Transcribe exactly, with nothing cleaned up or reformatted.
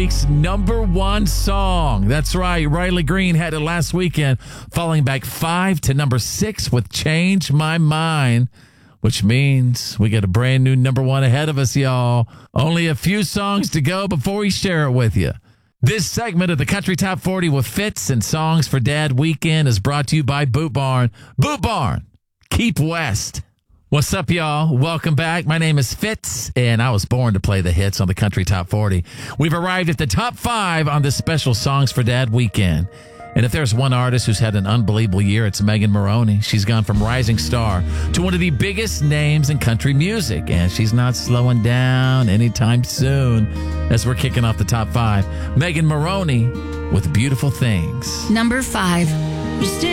week's number one song. That's right. Riley Green had it last weekend, falling back five to number six with Change My Mind, which means we get a brand new number one ahead of us, y'all. Only a few songs to go before we share it with you. This segment of the Country Top forty with Fitz and Songs for Dad Weekend is brought to you by Boot Barn. Boot Barn, keep west. What's up, y'all? Welcome back. My name is Fitz, and I was born to play the hits on the Country Top forty. We've arrived at the top five on this special Songs for Dad weekend. And if there's one artist who's had an unbelievable year, it's Megan Moroney. She's gone from rising star to one of the biggest names in country music, and she's not slowing down anytime soon as we're kicking off the top five. Megan Moroney with Beautiful Things. Number five. You still